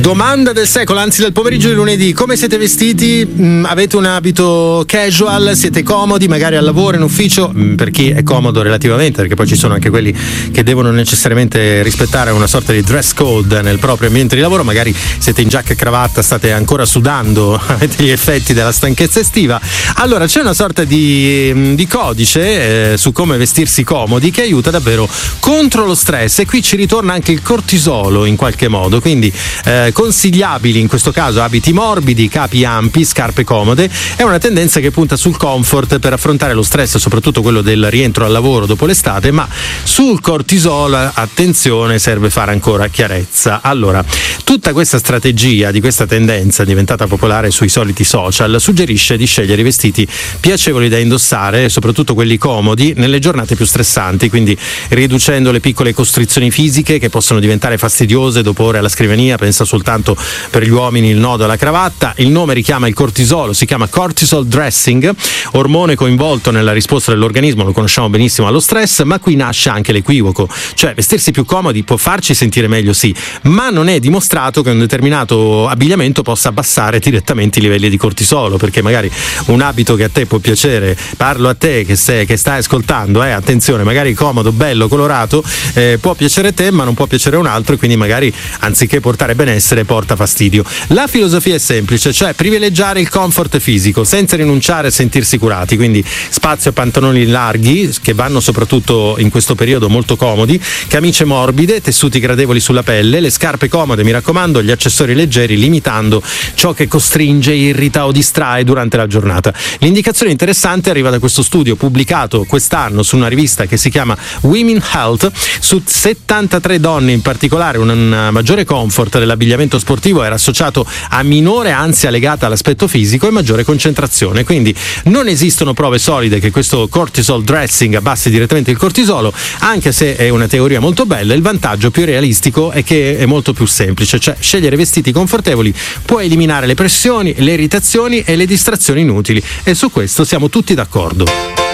Domanda del secolo, anzi del pomeriggio di lunedì: come siete vestiti? Avete un abito casual? Siete comodi magari al lavoro, in ufficio? Per chi è comodo relativamente, perché poi ci sono anche quelli che devono necessariamente rispettare una sorta di dress code nel proprio ambiente di lavoro. Magari siete in giacca e cravatta, state ancora sudando, avete gli effetti della stanchezza estiva. Allora c'è una sorta di codice su come vestirsi comodi che aiuta davvero contro lo stress, e qui ci ritorna anche il cortisolo in qualche modo. Quindi consigliabili in questo caso abiti morbidi, capi ampi, scarpe comode. È una tendenza che punta sul comfort per affrontare lo stress, soprattutto quello del rientro al lavoro dopo l'estate, ma sul cortisolo, attenzione, serve fare ancora chiarezza. Allora, tutta questa strategia di questa tendenza diventata popolare sui soliti social suggerisce di scegliere i vestiti piacevoli da indossare, soprattutto quelli comodi, nelle giornate più stressanti, quindi riducendo le piccole costrizioni fisiche che possono diventare fastidiose dopo ore alla scrivania. Pensa soltanto per gli uomini il nodo alla cravatta. Il nome richiama il cortisolo, si chiama cortisol dressing, ormone coinvolto nella risposta dell'organismo, lo conosciamo benissimo, allo stress, ma qui nasce anche l'equivoco. Cioè, vestirsi più comodi può farci sentire meglio, sì, ma non è dimostrato che un determinato abbigliamento possa abbassare direttamente i livelli di cortisolo, perché magari un abito che a te può piacere, parlo a te che stai ascoltando, attenzione, magari comodo, bello, colorato, può piacere a te ma non può piacere a un altro, e quindi magari anziché portare benessere porta fastidio. La filosofia è semplice, cioè privilegiare il comfort fisico senza rinunciare a sentirsi curati, quindi spazio a pantaloni larghi che vanno soprattutto in questo periodo molto comodi, camicie morbide, tessuti gradevoli sulla pelle, le scarpe comode, mi raccomando, gli accessori leggeri, limitando ciò che costringe, irrita o distrae durante la giornata. L'indicazione interessante arriva da questo studio pubblicato quest'anno su una rivista che si chiama Women Health. Su 73 donne in particolare un maggiore comfort dell'abbigliamento sportivo era associato a minore ansia legata all'aspetto fisico e maggiore concentrazione. Quindi non esistono prove solide che questo cortisol dressing abbassi direttamente il cortisolo, anche se è una teoria molto bella. Il vantaggio più realistico è che è molto più semplice, cioè scegliere vestiti confortevoli può eliminare le pressioni, le irritazioni e le distrazioni inutili, e su questo siamo tutti d'accordo.